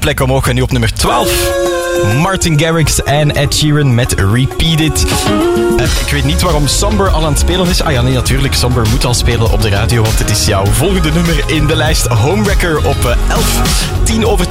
plek omhoog en nu op nummer 12. Martin Garrix en Ed Sheeran met Repeat It. Ik weet niet waarom Somber al aan het spelen is. Ah ja, nee, natuurlijk. Somber moet al spelen op de radio, want het is jouw volgende nummer in de lijst. Homewrecker op 11. 10 over